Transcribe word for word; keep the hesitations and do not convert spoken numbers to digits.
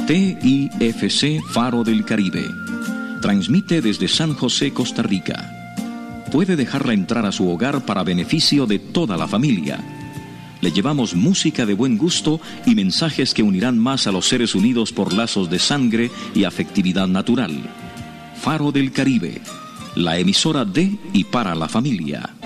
T I F C Faro del Caribe. Transmite desde San José, Costa Rica. Puede dejarla entrar a su hogar para beneficio de toda la familia. Le llevamos música de buen gusto y mensajes que unirán más a los seres unidos por lazos de sangre y afectividad natural. Faro del Caribe, la emisora de y para la familia.